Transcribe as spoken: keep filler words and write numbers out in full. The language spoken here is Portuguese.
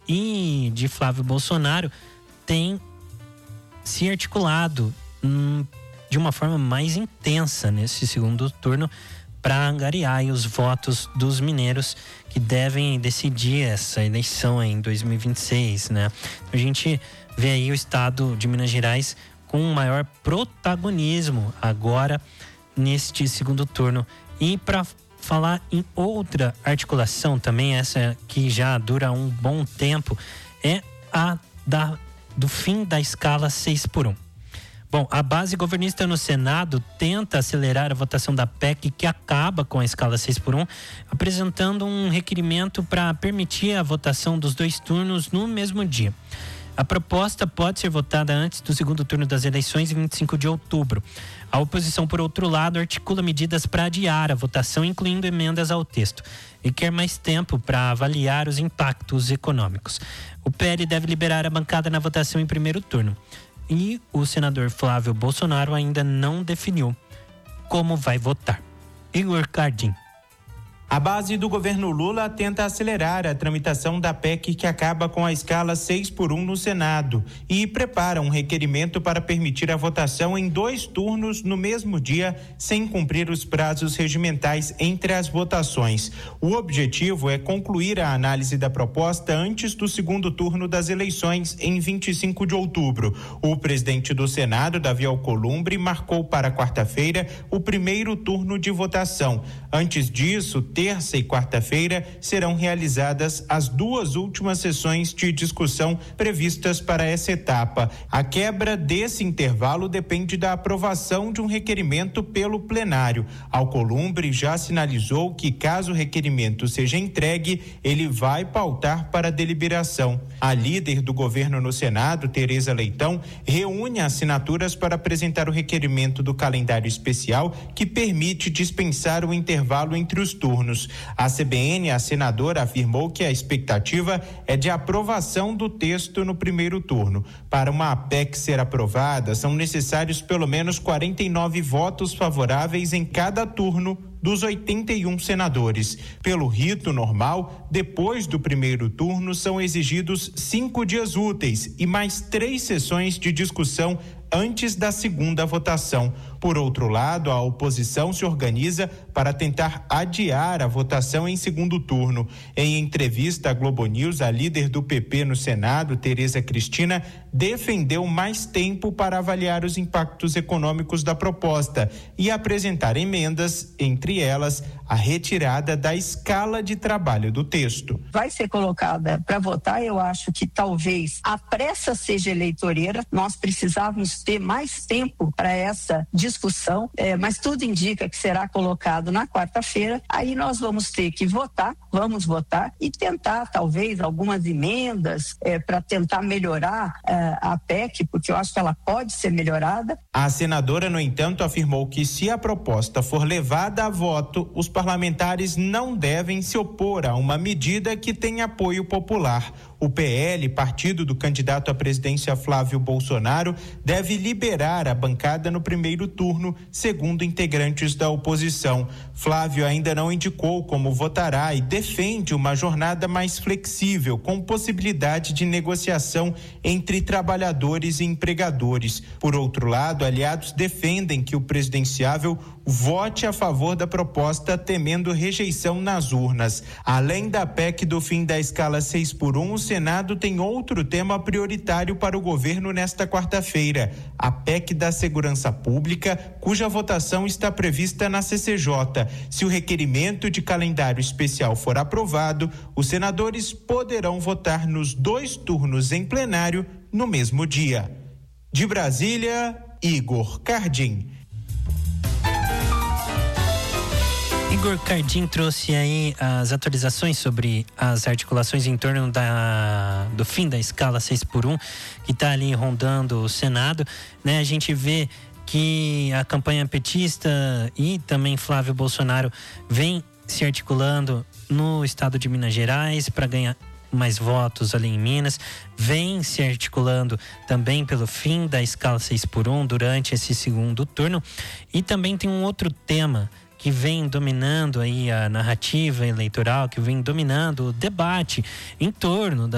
e de Flávio Bolsonaro tem se articulado hum, de uma forma mais intensa nesse segundo turno para angariar aí os votos dos mineiros que devem decidir essa eleição em dois mil e vinte e seis, né? A gente vê aí o estado de Minas Gerais com um maior protagonismo agora neste segundo turno. E para falar em outra articulação também, essa que já dura um bom tempo, é a da, do fim da escala seis por um. Bom, a base governista no Senado tenta acelerar a votação da P E C que acaba com a escala seis por um, apresentando um requerimento para permitir a votação dos dois turnos no mesmo dia. A proposta pode ser votada antes do segundo turno das eleições em vinte e cinco de outubro. A oposição, por outro lado, articula medidas para adiar a votação, incluindo emendas ao texto, e quer mais tempo para avaliar os impactos econômicos. O P L deve liberar a bancada na votação em primeiro turno. E o senador Flávio Bolsonaro ainda não definiu como vai votar. Igor Cardim. A base do governo Lula tenta acelerar a tramitação da P E C que acaba com a escala seis por um no Senado e prepara um requerimento para permitir a votação em dois turnos no mesmo dia, sem cumprir os prazos regimentais entre as votações. O objetivo é concluir a análise da proposta antes do segundo turno das eleições em vinte e cinco de outubro. O presidente do Senado, Davi Alcolumbre, marcou para quarta-feira o primeiro turno de votação. Antes disso, terça e quarta-feira serão realizadas as duas últimas sessões de discussão previstas para essa etapa. A quebra desse intervalo depende da aprovação de um requerimento pelo plenário. Alcolumbre já sinalizou que, caso o requerimento seja entregue, ele vai pautar para deliberação. A líder do governo no Senado, Tereza Leitão, reúne assinaturas para apresentar o requerimento do calendário especial que permite dispensar o intervalo entre os turnos. A C B N, a senadora, afirmou que a expectativa é de aprovação do texto no primeiro turno. Para uma P E C ser aprovada, são necessários pelo menos quarenta e nove votos favoráveis em cada turno dos oitenta e um senadores. Pelo rito normal, depois do primeiro turno, são exigidos cinco dias úteis e mais três sessões de discussão antes da segunda votação. Por outro lado, a oposição se organiza para tentar adiar a votação em segundo turno. Em entrevista à Globo News, a líder do P P no Senado, Tereza Cristina, defendeu mais tempo para avaliar os impactos econômicos da proposta e apresentar emendas, entre elas a retirada da escala de trabalho do texto. Vai ser colocada para votar, eu acho que talvez a pressa seja eleitoreira, nós precisávamos ter mais tempo para essa discussão, é, mas tudo indica que será colocado na quarta-feira, aí nós vamos ter que votar, vamos votar e tentar talvez algumas emendas é, para tentar melhorar é, a P E C, porque eu acho que ela pode ser melhorada. A senadora, no entanto, afirmou que se a proposta for levada a voto, os parlamentares não devem se opor a uma medida que tem apoio popular. O P L, partido do candidato à presidência Flávio Bolsonaro, deve liberar a bancada no primeiro turno, segundo integrantes da oposição. Flávio ainda não indicou como votará e defende uma jornada mais flexível, com possibilidade de negociação entre trabalhadores e empregadores. Por outro lado, aliados defendem que o presidenciável vote a favor da proposta, temendo rejeição nas urnas. Além da P E C do fim da escala seis por um, o Senado tem outro tema prioritário para o governo nesta quarta-feira: a P E C da Segurança Pública, cuja votação está prevista na C C J. Se o requerimento de calendário especial for aprovado, os senadores poderão votar nos dois turnos em plenário no mesmo dia. De Brasília, Igor Cardim. Igor Cardim trouxe aí as atualizações sobre as articulações em torno da, do fim da escala seis por um, que está ali rondando o Senado, né? A gente vê que a campanha petista e também Flávio Bolsonaro vem se articulando no estado de Minas Gerais para ganhar mais votos ali em Minas, vem se articulando também pelo fim da escala seis por um durante esse segundo turno. E também tem um outro tema que vem dominando aí a narrativa eleitoral, que vem dominando o debate em torno da